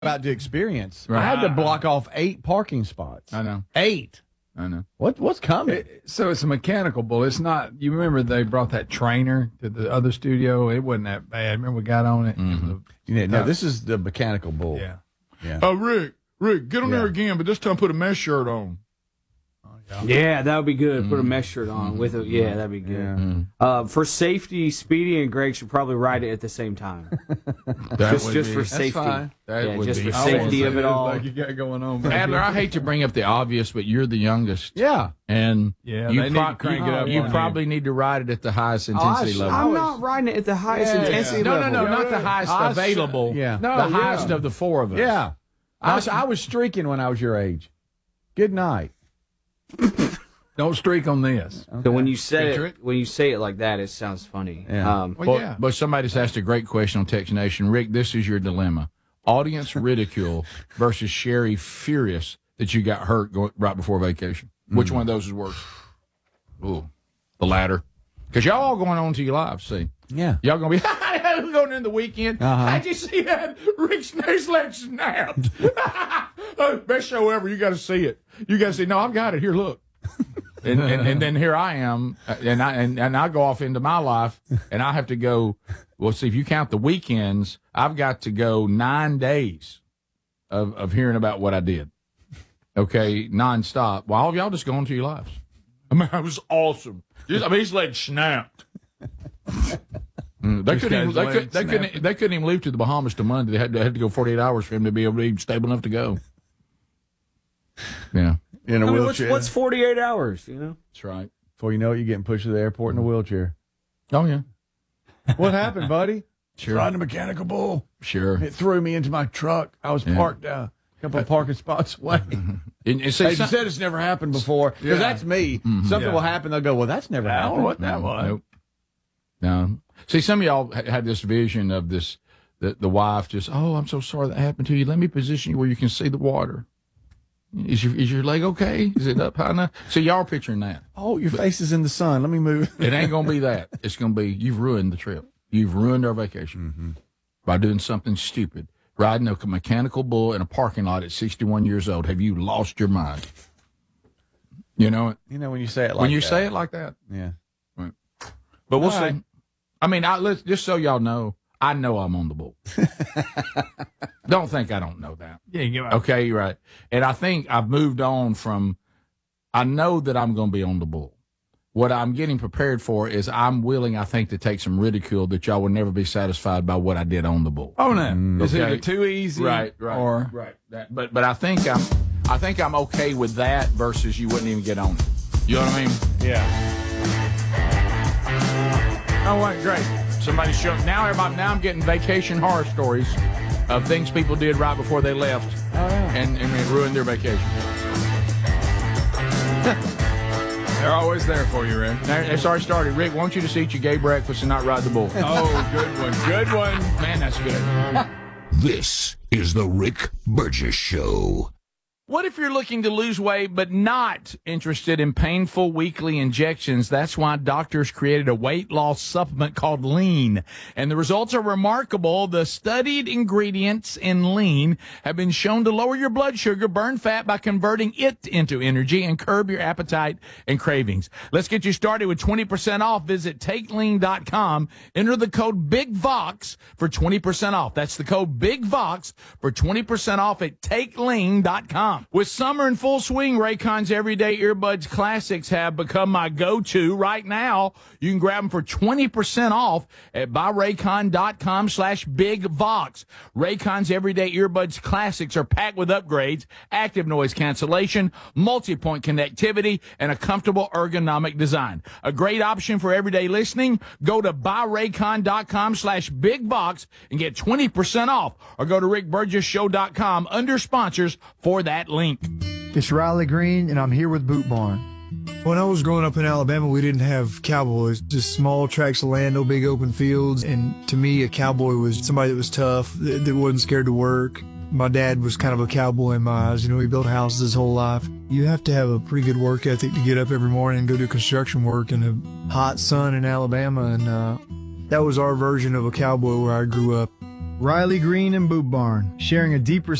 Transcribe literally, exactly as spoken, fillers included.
about to experience. Right. I had to block off eight parking spots. I know. Eight. I know. What What's coming? It, so it's a mechanical bull. It's not. You remember they brought that trainer to the other studio? It wasn't that bad. Remember we got on it. Mm-hmm. it was a, Yeah, no, this is the mechanical bull. yeah. Yeah. Oh, Rick, Rick, get on Yeah. there again, but this time put a mesh shirt on. Yeah, that would be good. Put a mesh shirt on with it. Yeah, that'd be good. Yeah. Uh, for safety, Speedy and Greg should probably ride it at the same time. That just would just be- for that's safety. fine. That Yeah, would just be- for I wanna safety see of it all. Like you got going on. back Adler, here. I hate to bring up the obvious, but you're the youngest. Yeah. And Yeah, you, they need to crank it up you on you. probably need to ride it at the highest Oh, I intensity sh- level. I'm not riding it at the highest Yeah. intensity no, no, level. no, not the highest I s- available. yeah. the No, highest yeah. of the four of us. Yeah. I was, I was streaking when I was your age. Good night. Don't streak on this. So when you say Picture it, when you say it like that, it sounds funny. Yeah. Um, Well, Well, yeah. But somebody's asked a great question on Text Nation. Rick, this is your dilemma: audience ridicule versus Sherry furious that you got hurt going, right before vacation. Which one of those is worse? Ooh, the latter. Because y'all all going on to your lives. See, Yeah. y'all gonna be going in the weekend. Uh-huh. How'd you see that? Rick Snake's leg snapped. Oh, best show ever. You got to see it. You got to see. No, I've got it. Here, look. And, and and then here I am, and I and, and I go off into my life, and I have to go. Well, see, if you count the weekends, I've got to go nine days of of hearing about what I did. Okay, nonstop. While all of y'all just go on to your lives. I mean, it was awesome. Just, I mean, his leg snapped. Mm, they This couldn't. Even, guy's they, leg could, they couldn't. snapped. They couldn't even leave to the Bahamas to Monday. They had, they had to go forty-eight hours for him to be able to be stable enough to go. Yeah, In a I mean, what's, wheelchair. what's forty-eight hours? You know. that's right. Before you know it, you're getting pushed to the airport in a wheelchair. Oh yeah, What happened, buddy? sure, Riding a mechanical bull. sure. It threw me into my truck. I was Yeah. parked uh, a couple of parking spots away. And, and see, They some- said it's never happened before. Because Yeah. that's me. Something Yeah. will happen. They'll go, well, that's never I don't know happened. what that was. Nope. No. See, some of y'all ha- had this vision of this, the, the wife just, oh, I'm so sorry that happened to you. Let me position you where you can see the water. Is your is your leg okay? Is it up high enough? So y'all are picturing that. Oh, your face is in the sun. Let me move. It ain't going to be that. It's going to be, you've ruined the trip. You've ruined our vacation by doing something stupid. Riding a mechanical bull in a parking lot at sixty-one years old. Have you lost your mind? You know, You know, when you say it like when you that. say it like that. Yeah. But we'll All see. right. I mean, I, let's, just so y'all know, I know I'm on the bull. Don't think I don't know that. Yeah, you get Okay, you're right. And I think I've moved on from, I know that I'm going to be on the bull. What I'm getting prepared for is I'm willing, I think, to take some ridicule that y'all will never be satisfied by what I did on the bull. Oh no, it's Okay. either too easy, Right, right, or right. That, but but I think I'm I think I'm okay with that versus you wouldn't even get on it. You know what I mean? yeah. Oh, what? Great. Somebody showed. Now everybody. Now I'm getting vacation horror stories of things people did right before they left, Oh, yeah. and, and it ruined their vacation. They're always there for you, Rick. Now, it's already started. Rick, want you to eat your gay breakfast and not ride the bull. Oh, good one, good one. Man, that's good. This is the Rick Burgess Show. What if you're looking to lose weight but not interested in painful weekly injections? That's why doctors created a weight loss supplement called Lean. And the results are remarkable. The studied ingredients in Lean have been shown to lower your blood sugar, burn fat by converting it into energy, and curb your appetite and cravings. Let's get you started with twenty percent off. Visit take lean dot com. Enter the code BIGVOX for twenty percent off. That's the code BIGVOX for twenty percent off at take lean dot com. With summer in full swing, Raycon's Everyday Earbuds Classics have become my go-to. Right now, you can grab them for twenty percent off at buy raycon dot com slash big vox. Raycon's Everyday Earbuds Classics are packed with upgrades, active noise cancellation, multi-point connectivity, and a comfortable ergonomic design. A great option for everyday listening. Go to buy raycon dot com slash big vox and get twenty percent off, or go to rick burgess show dot com under sponsors for that link. It's Riley Green, and I'm here with Boot Barn. When I was growing up in Alabama, we didn't have cowboys, just small tracts of land, no big open fields. And to me, a cowboy was somebody that was tough, that, that wasn't scared to work. My dad was kind of a cowboy in my eyes. You know, he built houses his whole life. You have to have a pretty good work ethic to get up every morning and go do construction work in the hot sun in Alabama. And uh, that was our version of a cowboy where I grew up. Riley Green and Boot Barn, sharing a deep